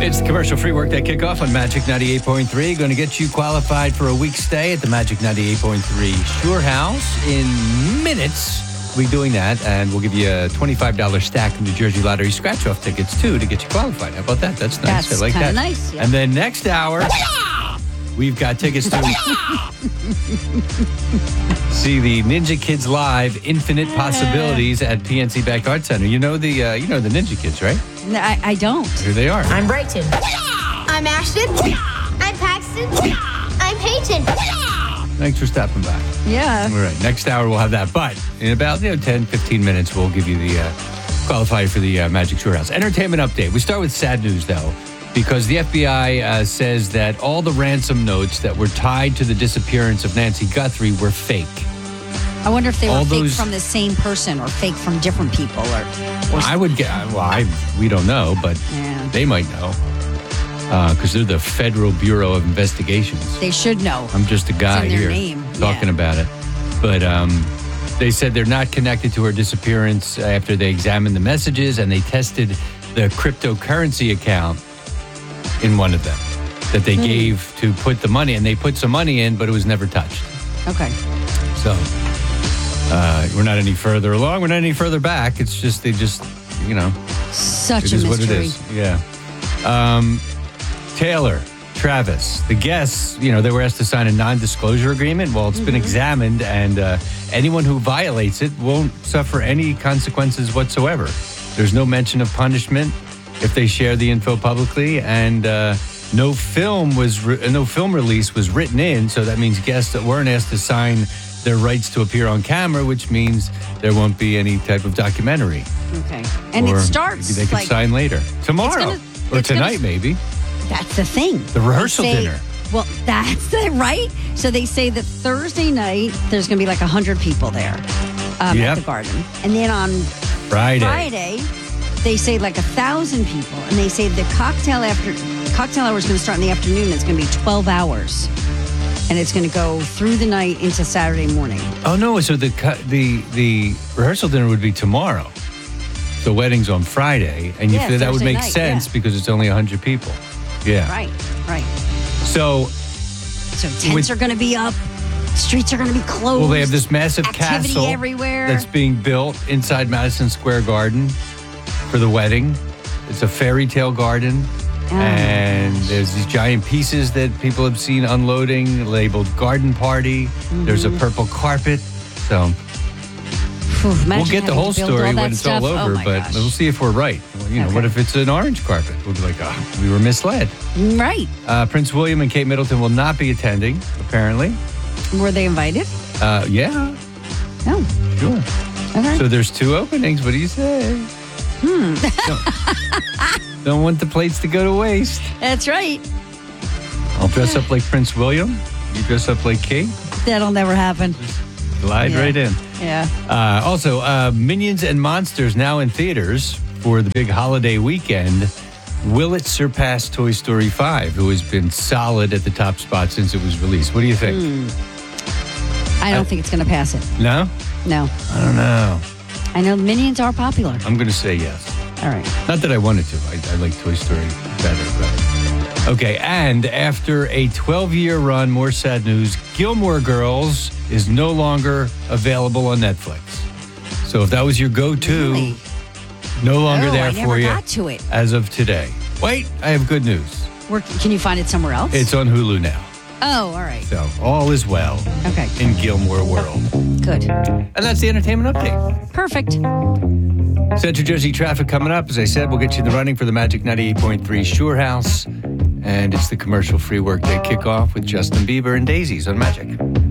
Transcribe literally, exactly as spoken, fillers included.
It's the commercial-free workday kickoff on Magic ninety-eight point three. Going to get you qualified for a week's stay at the Magic ninety-eight point three Shore House. In minutes, we'll be doing that, and we'll give you a twenty-five dollars stack of New Jersey Lottery scratch-off tickets, too, to get you qualified. How about that? That's nice. That's I like that. nice. Yeah. And then next hour, we've got tickets to see the Ninja Kids Live Infinite Possibilities at P N C Bank Art Center. You know the uh, you know the Ninja Kids, right? No, I, I don't. Here they are. I'm Brighton. I'm Ashton. I'm Paxton. I'm Peyton. Thanks for stopping by. Yeah. All right, next hour we'll have that. But in about you know, ten, fifteen minutes, we'll give you the uh, qualifier for the uh, Magic Shore House. Entertainment update. We start with sad news, though, because the F B I uh, says that all the ransom notes that were tied to the disappearance of Nancy Guthrie were fake. I wonder if they were All fake those- from the same person or fake from different people. Or, or I would get, well, I, we don't know, but Yeah. they might know because they're the Federal Bureau of Investigations. they should know. I'm just a guy in their here name, talking yeah. about it. But um, they said they're not connected to her disappearance after they examined the messages and they tested the cryptocurrency account in one of them that they Hmm. gave to put the money. And they put some money in, but it was never touched. Okay. So uh, we're not any further along. We're not any further back. It's just, they just, you know, Such it a is mystery. what it is. Yeah. Um, Taylor, Travis, the guests, you know, they were asked to sign a non-disclosure agreement. Well, it's been examined, and uh, anyone who violates it won't suffer any consequences whatsoever. There's no mention of punishment if they share the info publicly, and uh, no film was re- no film release was written in. So that means guests that weren't asked to sign their rights to appear on camera, which means there won't be any type of documentary. Okay. And Or it starts maybe they can like, sign later tomorrow gonna- or it's gonna- tonight, maybe. that's the thing. The rehearsal They say- dinner. Well, that's the right. So they say that Thursday night, there's going to be like one hundred people there um, Yep. at the garden. And then on Friday. Friday, they say like a thousand people. And they say the cocktail after cocktail hour is going to start in the afternoon. It's going to be twelve hours. And it's going to go through the night into Saturday morning. Oh no! So the cu- the the rehearsal dinner would be tomorrow. The wedding's on Friday, and you Yeah, feel that would Thursday make night, sense yeah. because it's only a hundred people. Yeah. Right, right. So, So tents With- are going to be up. Streets are going to be closed. well, they have this massive Activity castle everywhere. that's being built inside Madison Square Garden for the wedding. It's a fairy tale garden. Oh, and there's these giant pieces that people have seen unloading labeled garden party. There's a Mm-hmm. purple carpet. So Phew, we'll imagine get the having whole to build story all when that it's stuff. all Oh over, my but gosh. we'll see if we're right. Well, you know, what Okay. if it's an orange carpet? We'll be like, oh, we were misled. Right. Uh, Prince William and Kate Middleton will not be attending, apparently. Were they invited? Uh, yeah, No. sure. Okay. So there's two openings. What do you say? Hmm. don't, don't want the plates to go to waste. That's right. I'll dress up like Prince William. You dress up like Kate. That'll never happen. Glide Yeah. right in. Yeah. Uh, also, uh, Minions and Monsters now in theaters for the big holiday weekend. Will it surpass Toy Story five, who has been solid at the top spot since it was released? What do you think? I don't think it's going to pass it. No? No. I don't know. I know Minions are popular. I'm going to say yes. All right. Not that I wanted to. I, I like Toy Story better. But. Okay, and after a twelve-year run, more sad news, Gilmore Girls is no longer available on Netflix. So if that was your go-to, Really? no longer Oh, there I for never you got to it. as of today. Wait, I have good news. Where, can you find it somewhere else? It's on Hulu now. Oh, all right. So all is well Okay. in Gilmore World. Good. And that's the entertainment update. Perfect. Central Jersey traffic coming up. As I said, we'll get you in the running for the Magic ninety-eight point three Shore House. And it's the commercial-free workday kickoff with Justin Bieber and Daisies on Magic.